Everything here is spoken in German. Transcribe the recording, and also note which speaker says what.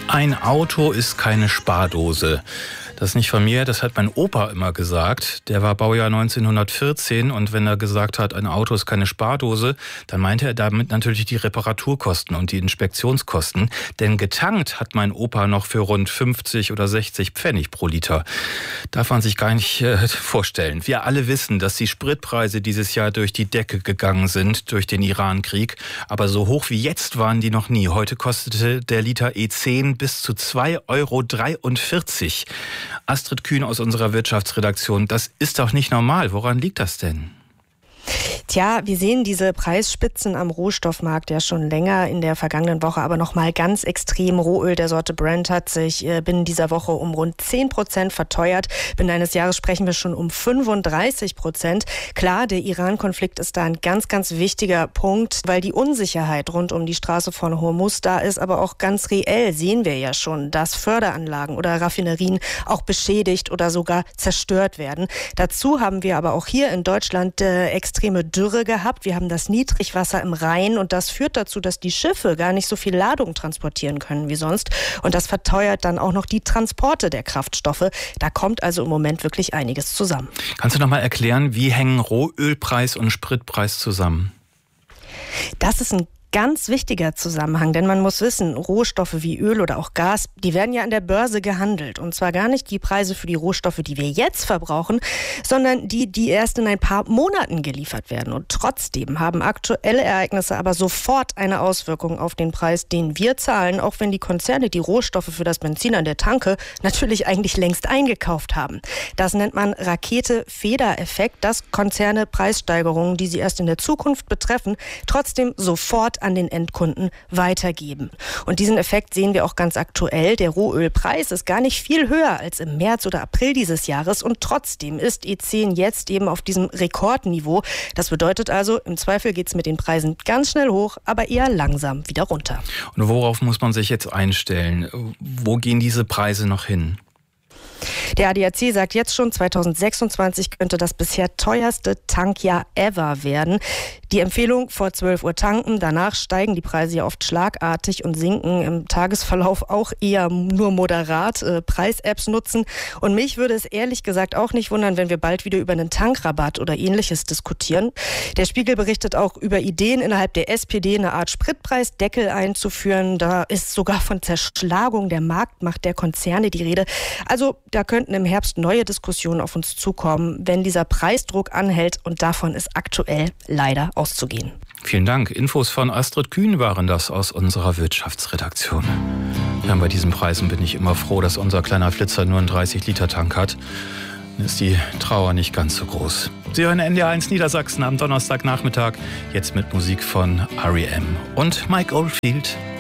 Speaker 1: Ein Auto ist keine Spardose. Das ist nicht von mir, das hat mein Opa immer gesagt. Der war Baujahr 1914 und wenn er gesagt hat, ein Auto ist keine Spardose, dann meinte er damit natürlich die Reparaturkosten und die Inspektionskosten. Denn getankt hat mein Opa noch für rund 50 oder 60 Pfennig pro Liter. Darf man sich gar nicht vorstellen. Wir alle wissen, dass die Spritpreise dieses Jahr durch die Decke gegangen sind durch den Iran-Krieg. Aber so hoch wie jetzt waren die noch nie. Heute kostete der Liter E10 bis zu 2,43 €. Astrid Kühn aus unserer Wirtschaftsredaktion, das ist doch nicht normal. Woran liegt das denn?
Speaker 2: Tja, wir sehen diese Preisspitzen am Rohstoffmarkt ja schon länger in der vergangenen Woche, aber noch mal ganz extrem. Rohöl der Sorte Brent hat sich binnen dieser Woche um rund 10% verteuert. Binnen eines Jahres sprechen wir schon um 35%. Klar, der Iran-Konflikt ist da ein ganz, ganz wichtiger Punkt, weil die Unsicherheit rund um die Straße von Hormuz da ist, aber auch ganz reell sehen wir ja schon, dass Förderanlagen oder Raffinerien auch beschädigt oder sogar zerstört werden. Dazu haben wir aber auch hier in Deutschland extreme Dürre gehabt. Wir haben das Niedrigwasser im Rhein und das führt dazu, dass die Schiffe gar nicht so viel Ladung transportieren können wie sonst. Und das verteuert dann auch noch die Transporte der Kraftstoffe. Da kommt also im Moment wirklich einiges zusammen.
Speaker 1: Kannst du noch mal erklären, wie hängen Rohölpreis und Spritpreis zusammen?
Speaker 2: Das ist ein ganz wichtiger Zusammenhang, denn man muss wissen, Rohstoffe wie Öl oder auch Gas, die werden ja an der Börse gehandelt. Und zwar gar nicht die Preise für die Rohstoffe, die wir jetzt verbrauchen, sondern die erst in ein paar Monaten geliefert werden. Und trotzdem haben aktuelle Ereignisse aber sofort eine Auswirkung auf den Preis, den wir zahlen, auch wenn die Konzerne die Rohstoffe für das Benzin an der Tanke natürlich eigentlich längst eingekauft haben. Das nennt man Rakete-Feder-Effekt, dass Konzerne Preissteigerungen, die sie erst in der Zukunft betreffen, trotzdem sofort an den Endkunden weitergeben. Und diesen Effekt sehen wir auch ganz aktuell. Der Rohölpreis ist gar nicht viel höher als im März oder April dieses Jahres und trotzdem ist E10 jetzt eben auf diesem Rekordniveau. Das bedeutet also, im Zweifel geht es mit den Preisen ganz schnell hoch, aber eher langsam wieder runter.
Speaker 1: Und worauf muss man sich jetzt einstellen? Wo gehen diese Preise noch hin?
Speaker 2: Der ADAC sagt jetzt schon, 2026 könnte das bisher teuerste Tankjahr ever werden. Die Empfehlung, vor 12 Uhr tanken, danach steigen die Preise ja oft schlagartig und sinken im Tagesverlauf auch eher nur moderat. Preis-Apps nutzen. Und mich würde es ehrlich gesagt auch nicht wundern, wenn wir bald wieder über einen Tankrabatt oder Ähnliches diskutieren. Der Spiegel berichtet auch über Ideen innerhalb der SPD, eine Art Spritpreisdeckel einzuführen. Da ist sogar von Zerschlagung der Marktmacht der Konzerne die Rede. Also da könnten im Herbst neue Diskussionen auf uns zukommen, wenn dieser Preisdruck anhält. Und davon ist aktuell leider auszugehen.
Speaker 1: Vielen Dank. Infos von Astrid Kühn waren das aus unserer Wirtschaftsredaktion. Ja, bei diesen Preisen bin ich immer froh, dass unser kleiner Flitzer nur einen 30-Liter-Tank hat. Dann ist die Trauer nicht ganz so groß. Sie hören NDR1 Niedersachsen am Donnerstagnachmittag. Jetzt mit Musik von R.E.M. und Mike Oldfield.